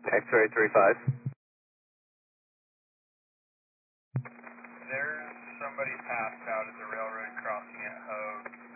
X-ray 35. There's somebody passed out at the railroad crossing at Hogue.